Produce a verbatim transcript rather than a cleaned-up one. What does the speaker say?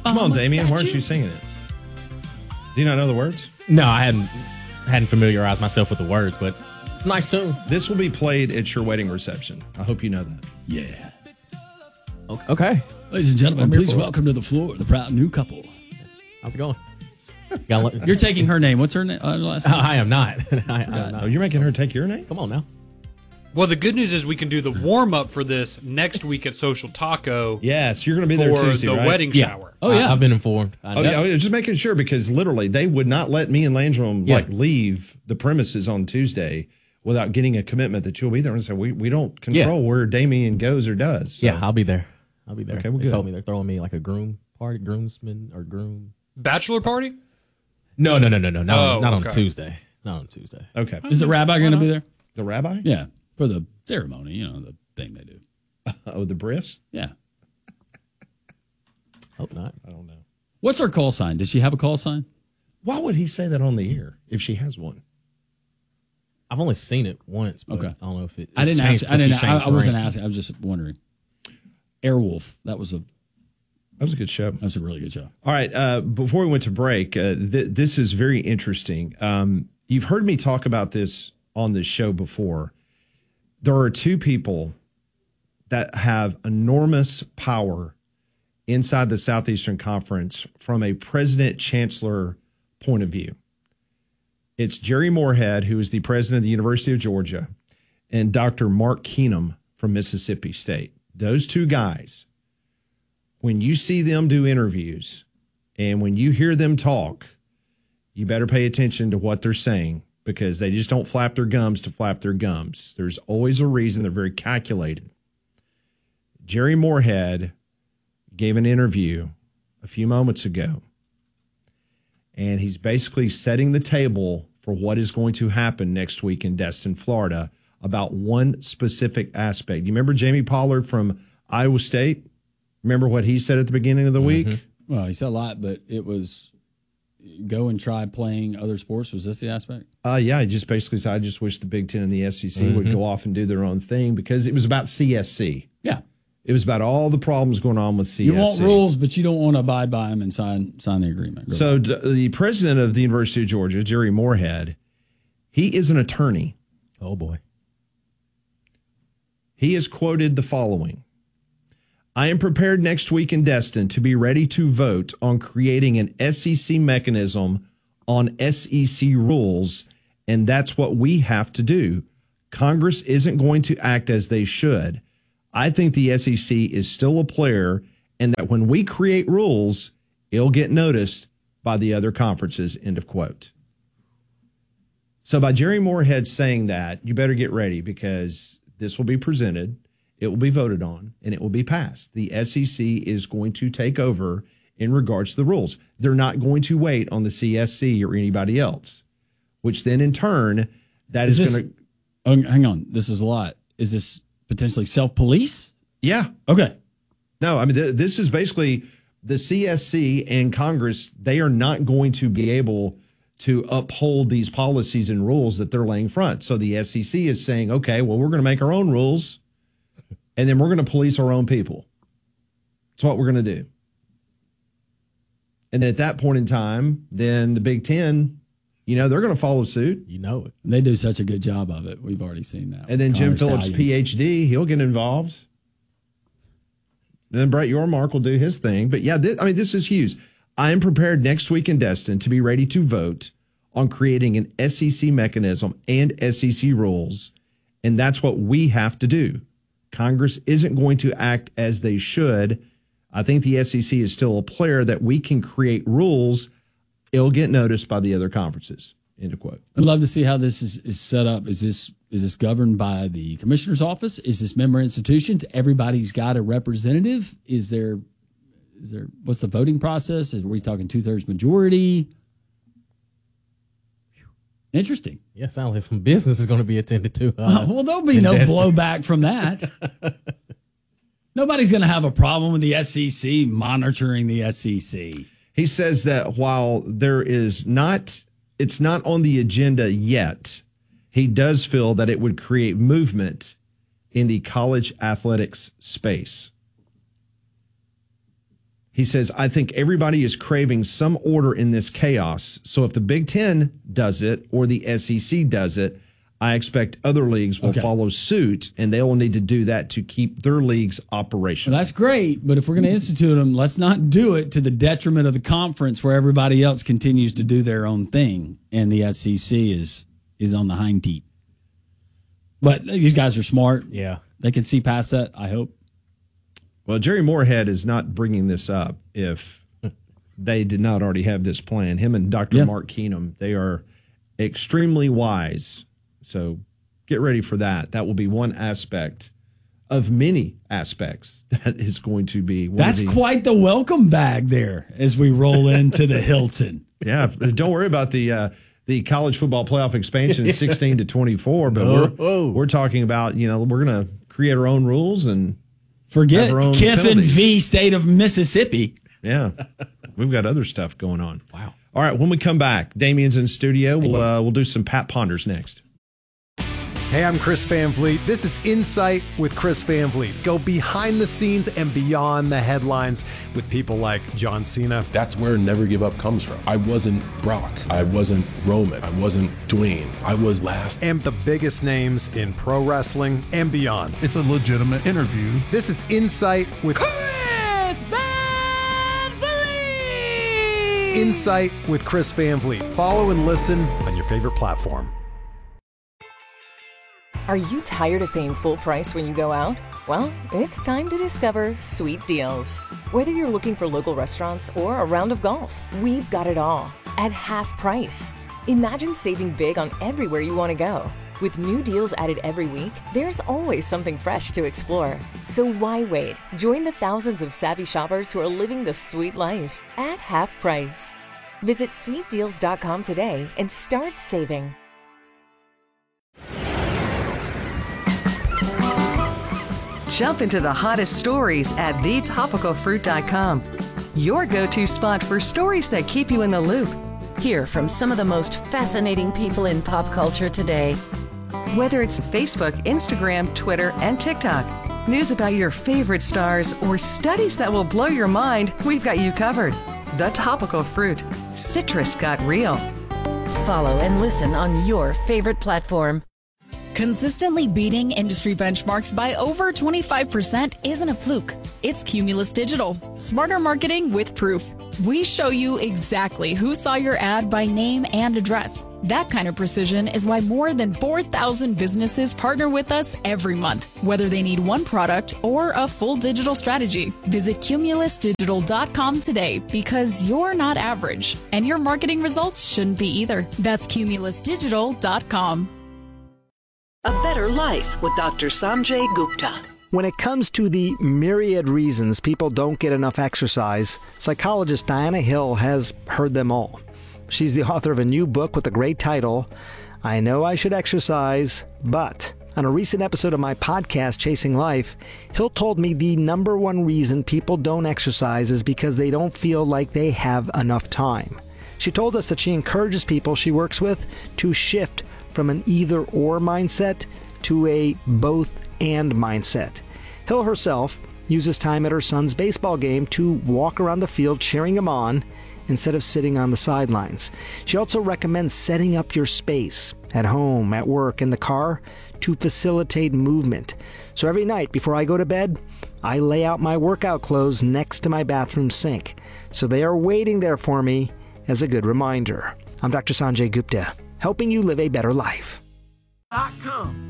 Come on, Damien. Why aren't you singing it? Do you not know the words? No, I hadn't hadn't familiarized myself with the words, but it's a nice tune. This will be played at your wedding reception. I hope you know that. Yeah. Okay. Ladies and gentlemen, I'm here please for it. welcome to the floor the proud new couple. How's it going? Gotta let- You're taking her name. What's her name? Uh, last name? I am not. I, I'm Oh, not. you're making her take your name? Come on now. Well, the good news is we can do the warm up for this next week at Social Taco Yes, you're going to be there for Tuesday, the right? wedding Yeah. shower. Oh, yeah. I, I've been informed. I Oh, know. yeah, I was just making sure because literally they would not let me and Landrum Yeah. like leave the premises on Tuesday without getting a commitment that you'll be there. And say we we don't control Yeah. where Damien goes or does. So. Yeah, I'll be there. I'll be there. Okay, well, they good. told me they're throwing me like a groom party, groomsman or groom. Bachelor party? No, no, no, no, no, not, Oh, on, not okay. on Tuesday. Not on Tuesday. Okay. Is the rabbi going to be there? The rabbi? Yeah. For the ceremony, you know, the thing they do. Oh, the bris? Yeah. Hope not. I don't know. What's her call sign? Does she have a call sign? Why would he say that on the air if she has one? I've only seen it once, but Okay. I don't know if it. I didn't changed, ask. I didn't. she's I, changed I wasn't rank. asking. I was just wondering. Airwolf. That was a. That was a good show. That was a really good show. All right. Uh, before we went to break, uh, th- this is very interesting. Um, you've heard me talk about this on this show before. There are two people that have enormous power inside the Southeastern Conference from a president-chancellor point of view. It's Jerry Moorhead, who is the president of the University of Georgia, and Doctor Mark Keenum from Mississippi State. Those two guys, when you see them do interviews and when you hear them talk, you better pay attention to what they're saying because they just don't flap their gums to flap their gums. There's always a reason. They're very calculated. Jerry Moorhead gave an interview a few moments ago, and he's basically setting the table for what is going to happen next week in Destin, Florida, about one specific aspect. You remember Jamie Pollard from Iowa State? Remember what he said at the beginning of the Mm-hmm. week? Well, he said a lot, but it was go and try playing other sports. Was this the aspect? Uh, yeah, he just basically said, I just wish the Big Ten and the S E C would go off and do their own thing because it was about C S C. Yeah. It was about all the problems going on with C S C. You want rules, but you don't want to abide by them and sign sign the agreement. Go So d- the president of the University of Georgia, Jerry Moorhead, he is an attorney. Oh boy. He has quoted the following. I am prepared next week in Destin to be ready to vote on creating an S E C mechanism on S E C rules, and that's what we have to do. Congress isn't going to act as they should. I think the S E C is still a player, and that when we create rules, it'll get noticed by the other conferences, end of quote. So by Jerry Moorhead saying that, you better get ready because this will be presented, it will be voted on, and it will be passed. The S E C is going to take over in regards to the rules. They're not going to wait on the C S C or anybody else, which then in turn, that is, Is going this- to... Oh, hang on. This is a lot. Is this potentially self-police? Yeah. Okay. No, I mean, th- this is basically the C S C and Congress, they are not going to be able to uphold these policies and rules that they're laying front. So the S E C is saying, okay, well, we're going to make our own rules, and then we're going to police our own people. That's what we're going to do. And then at that point in time, then the Big Ten, you know, they're going to follow suit. You know it. They do such a good job of it. We've already seen that. And then Jim Connor Phillips, Stallions. P H D, he'll get involved. Then Brett Yormark will do his thing. But yeah, this, I mean, this is huge. I am prepared next week in Destin to be ready to vote on creating an S E C mechanism and S E C rules. And that's what we have to do. Congress isn't going to act as they should. I think the S E C is still a player that we can create rules. It'll get noticed by the other conferences. End of quote. I'd love to see how this is, is set up. Is this is this governed by the commissioner's office? Is this member institutions? Everybody's got a representative. Is there is there what's the voting process? Are we talking two thirds majority? Interesting. Yeah, sounds like some business is going to be attended to. Uh, well, there'll be in no Destin. blowback from that. Nobody's going to have a problem with the S E C monitoring the S E C. He says that while there is not, it's not on the agenda yet, he does feel that it would create movement in the college athletics space. He says, I think everybody is craving some order in this chaos. So if the Big Ten does it or the S E C does it, I expect other leagues will Okay. follow suit, and they will need to do that to keep their leagues operational. Well, that's great, but if we're going to institute them, let's not do it to the detriment of the conference where everybody else continues to do their own thing, and the S E C is is on the hind teat. But these guys are smart. Yeah. They can see past that, I hope. Well, Jerry Moorhead is not bringing this up if they did not already have this plan. Him and Doctor Yeah. Mark Keenum, they are extremely wise. So get ready for that. That will be one aspect of many aspects that is going to be. One That's of the, quite the welcome bag there as we roll into the Hilton. Yeah, don't worry about the uh, the college football playoff expansion in sixteen to twenty-four, but Oh, we're oh. we're talking about, you know, we're going to create our own rules and Forget Have our own Kiffin penalties. v. State of Mississippi. yeah, we've got other stuff going on. Wow. All right, when we come back, Damien's in studio. We'll uh, we'll do some Pat Ponders next. Hey, I'm Chris Van Vliet. This is Insight with Chris Van Vliet. Go behind the scenes and beyond the headlines with people like John Cena. That's where Never Give Up comes from. I wasn't Brock. I wasn't Roman. I wasn't Dwayne. I was last. And the biggest names in pro wrestling and beyond. It's a legitimate interview. This is Insight with Chris Van Vliet! Insight with Chris Van Vliet. Follow and listen on your favorite platform. Are you tired of paying full price when you go out? Well, it's time to discover Sweet Deals. Whether you're looking for local restaurants or a round of golf, we've got it all at half price. Imagine saving big on everywhere you want to go. With new deals added every week, there's always something fresh to explore. So why wait? Join the thousands of savvy shoppers who are living the sweet life at half price. Visit sweet deals dot com today and start saving. Jump into the hottest stories at the topical fruit dot com. Your go-to spot for stories that keep you in the loop. Hear from some of the most fascinating people in pop culture today. Whether it's Facebook, Instagram, Twitter, and TikTok, news about your favorite stars, or studies that will blow your mind, we've got you covered. The Topical Fruit. Citrus got real. Follow and listen on your favorite platform. Consistently beating industry benchmarks by over twenty-five percent isn't a fluke. It's Cumulus Digital. Smarter marketing with proof. We show you exactly who saw your ad by name and address. That kind of precision is why more than four thousand businesses partner with us every month, whether they need one product or a full digital strategy. Visit cumulus digital dot com today because you're not average, and your marketing results shouldn't be either. That's cumulus digital dot com. A Better Life with Doctor Sanjay Gupta. When it comes to the myriad reasons people don't get enough exercise, psychologist Diana Hill has heard them all. She's the author of a new book with a great title, I Know I Should Exercise, But. On a recent episode of my podcast, Chasing Life, Hill told me the number one reason people don't exercise is because they don't feel like they have enough time. She told us that she encourages people she works with to shift from an either-or mindset to a both-and mindset. Hill herself uses time at her son's baseball game to walk around the field cheering him on instead of sitting on the sidelines. She also recommends setting up your space at home, at work, in the car to facilitate movement. So every night before I go to bed, I lay out my workout clothes next to my bathroom sink, so they are waiting there for me as a good reminder. I'm Doctor Sanjay Gupta, helping you live a better life. Dot com.